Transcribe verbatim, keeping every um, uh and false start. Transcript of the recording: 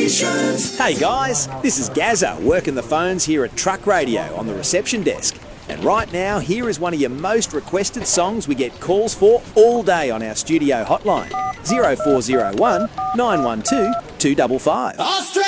Stations. Hey guys, this is Gazza working the phones here at Truck Radio on the reception desk. And right now, here is one of your most requested songs we get calls for all day on our studio hotline, zero four zero one, nine one two, two five five. Australia!